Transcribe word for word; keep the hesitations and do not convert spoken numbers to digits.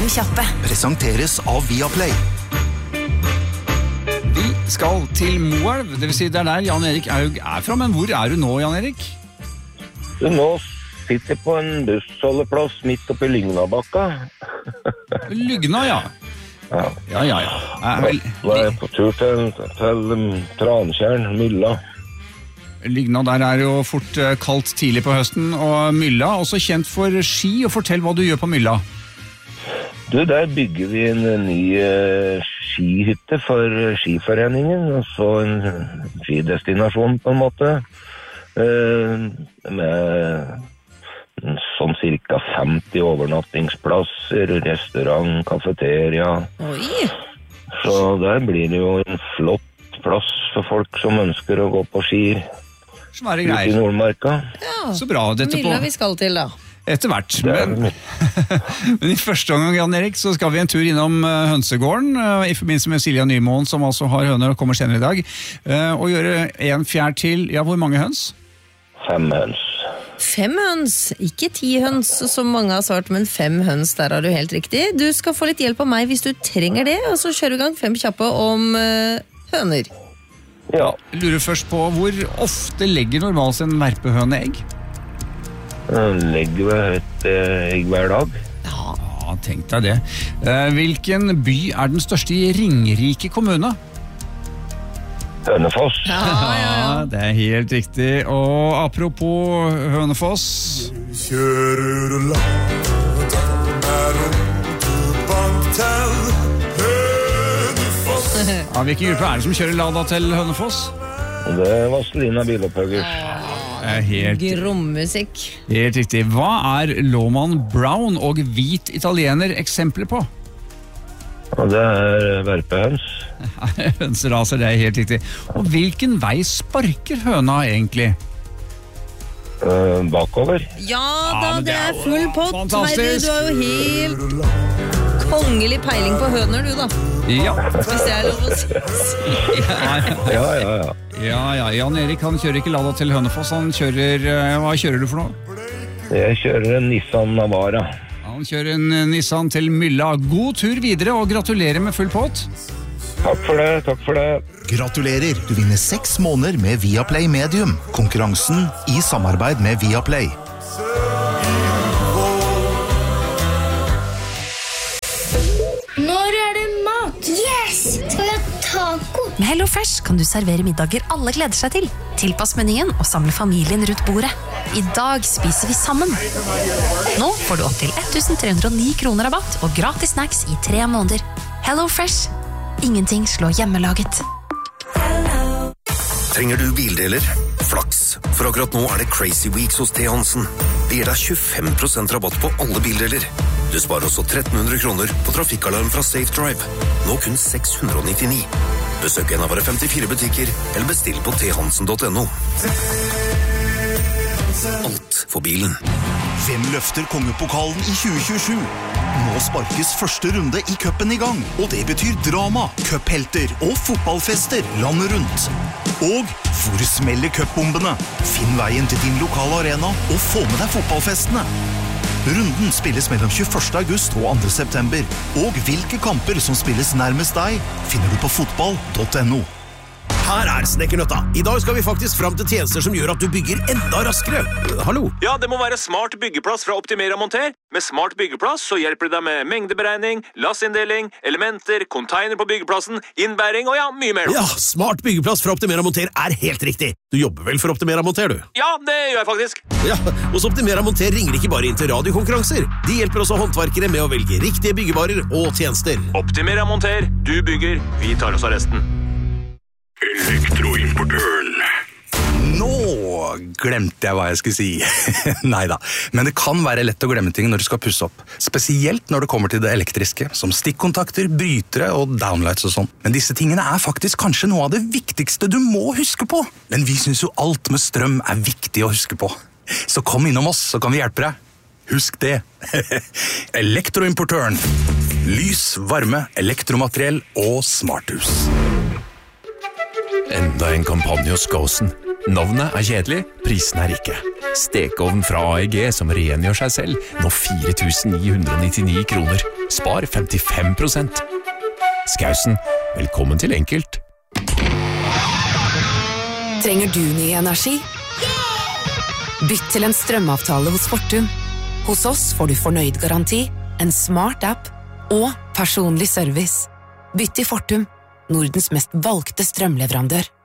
Fem kjappe. Presenteres av Viaplay. Vi skal til Moelv, det vil si det er der Jan Erik Aug er fra, men hvor er du nå, Jan Erik? Du nå sitter på en bussholdeplass midt oppe i Lygnabakka. Lygna, ja. Ja, ja, ja. ja. Er vel... Nå er jeg på tur til, til um, Transkjern, Mylla. Lygna der er jo fort uh, kaldt tidlig på høsten, og Mylla også kjent for ski, og fortell hva du gjør på Mylla. Du, der bygger vi en ny uh, skihytte for uh, skiforeningen, og så en skidestinasjon på en måte, uh, med sånn cirka femti overnattingsplasser, restaurant, kafeteria. Oi! Så der blir det jo en flott plass for folk som ønsker å gå på ski. Svære Ute i greier. Nordmarka. Ja, Så bra, dette på... Mylla vi skal til da. Etter hvert, Det er men, men i første omgang, Jan Erik, så skal vi en tur innom uh, Hønsegården, uh, i forbindelse med Silja Nymoen, som altså har høner og kommer senere i dag, uh, og gjøre en fjær til, ja, hvor mange høns? Fem høns. Fem høns, ikke ti høns som mange har svart, men fem høns, der har du helt riktig. Du skal få litt hjelp av meg hvis du trenger det, og så kjører vi i gang fem kjappe om uh, høner. Ja. Jeg lurer først på, hvor ofte legger normalt en verpehøne egg? Den legger vel et eh, egg hver dag. Ja, tenk deg det. Uh, hvilken by er den største i Ringerike kommune? Hønefoss. Ja, ja, ja. det er helt riktig. Og apropos Hønefoss... Kjører du langt, er rundt til Hønefoss. Ja, hvilken gruppe er det som kjører Lada til Hønefoss? Det er Vazelina Bilopphøggers. Helt, Grommusikk. helt riktig. Hva er Låman Brown og hvit italiener eksempler på? Og det er verpehøns. Hønseraser, det er helt riktig. Og hvilken vei sparker høna egentlig? Uh, bakover. Ja da, Ja, men det det er er jo full pott. fantastisk. Nei, du, du har jo helt kongelig peiling på høner, du da. Ja. Hvis det er lov å si. Ja, Ja, ja, ja. ja, ja. Jan Erik, han kjører ikke Lada til Hønefoss, han kjører... eh, Hva kjører du for noe? Jeg kjører en Nissan Navara. Han kjører en eh, Nissan til Mylla. God tur videre, og gratulerer med full pott. Takk for det, takk for det. Gratulerer, du vinner seks måneder med Viaplay Medium. Konkurransen i samarbeid med Viaplay. Når er det mat? Yes! Skal vi ha taco? Med HelloFresh kan du servere middager alle gleder seg til. Tilpass menyen og samle familien rundt bordet. I dag spiser vi sammen. Nå får du opp til elleve hundre og ni kroner rabatt og gratis snacks i tre måneder. HelloFresh. Ingenting slår hjemmelaget. Trenger du bildeler? Flaks, for akkurat nå er det Crazy Weeks hos T. Hansen. Det gir deg tjuefem prosent rabatt på alle bildeler. Du sparer også tretten hundre kroner på trafikkalarm fra Safe Drive. Nå kun seks hundre og nittini. Besøk en av våre femtifire butikker, eller bestill på t hansen punktum no. Alt for bilen. Hvem løfter kongepokalen i tjue tjuesju? Nå sparkes første runde i cupen i gang, og det betyr drama, cuphelter og fotballfester landet rundt. Og hvor smeller cupbombene? Finn veien til din lokale arena og få med deg fotballfestene. Runden spilles mellom tjueførste august og andre september, og hvilke kamper som spilles nærmest deg, finner du på fotball punktum no. Her er Snekkernøtta. I dag skal vi faktisk fram til tjenester som gjør at du bygger enda raskere. Hallo? Ja, det må være Smart byggeplass fra Optimera Monter. Med Smart byggeplass så hjelper det deg med mengdeberegning, lassinndeling, elementer, container på byggeplassen, innbæring og ja, mye mer. Ja, Smart byggeplass fra Optimera Monter er helt riktig. Du jobber vel for Optimera Monter, du? Ja, det gjør jeg faktisk. Ja, hos Optimera Monter ringer de ikke bare inn til radiokonkurranser. De hjelper også håndverkere med å velge riktige byggevarer og tjenester. Optimera Monter, du bygger, vi tar oss av resten. Elektroimportøren. Nå glemte jeg hva jeg skulle si. Neida, men det kan være lett å glemme ting når du skal pusse opp. Spesielt når det kommer til det elektriske, som stikkontakter, brytere og downlights og sånn. Men disse tingene er faktisk kanskje noe av det viktigste du må huske på. Men vi synes jo alt med strøm er viktig å huske på. Så kom innom oss, så kan vi hjelpe deg. Husk det. Elektroimportøren. Lys, varme, elektromateriell og smarthus. Enda en kampanje hos Gåsen. Navnet er kjedelig, prisen er ikke. Stekeovn fra A E G som rengjør seg selv, nå fire tusen ni hundre nittini kroner. Spar femtifem prosent. Skausen, velkommen til Enkelt. Trenger du ny energi? Bytt til en strømavtale hos Fortum. Hos oss får du fornøyd garanti, en smart app og personlig service. Bytt til Fortum, Nordens mest valgte strømleverandør.